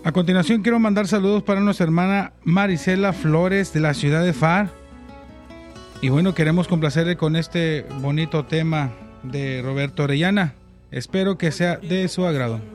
A continuación quiero mandar saludos para nuestra hermana Marisela Flores de la ciudad de Far. Y bueno, queremos complacerle con este bonito tema de Roberto Orellana. Espero que sea de su agrado.